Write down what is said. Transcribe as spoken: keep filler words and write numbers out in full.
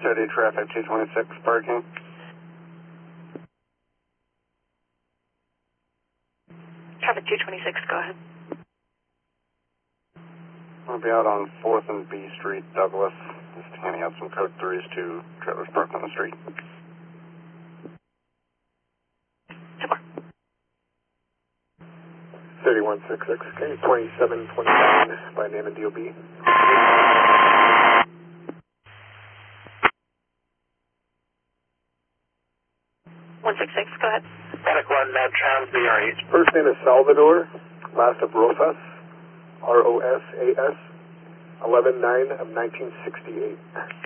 City, traffic two twenty-six, parking. Traffic two twenty-six, go ahead. I'll be out on fourth and B Street, Douglas. Just handing out some code threes to trailers parked on the street. Super. thirty-one sixty-six, okay, twenty-seven twenty-nine by name and D O B. one six six, go ahead. Panic one, Mad Trans, B R eight. First name is Salvador, last of Rosas, R O S A S, eleven nine of nineteen sixty-eight.